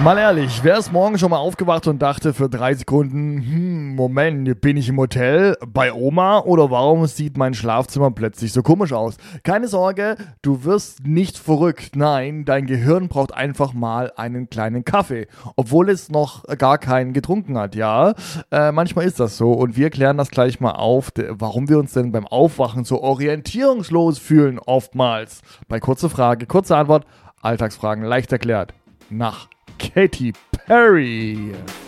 Mal ehrlich, wer ist morgen schon mal aufgewacht und dachte für 3 Sekunden, Moment, bin ich im Hotel bei Oma oder warum sieht mein Schlafzimmer plötzlich so komisch aus? Keine Sorge, du wirst nicht verrückt. Nein, dein Gehirn braucht einfach mal einen kleinen Kaffee, obwohl es noch gar keinen getrunken hat, ja? Manchmal ist das so und wir klären das gleich mal auf, warum wir uns denn beim Aufwachen so orientierungslos fühlen oftmals. Bei kurze Frage, kurze Antwort, Alltagsfragen leicht erklärt. Nach Katy Perry.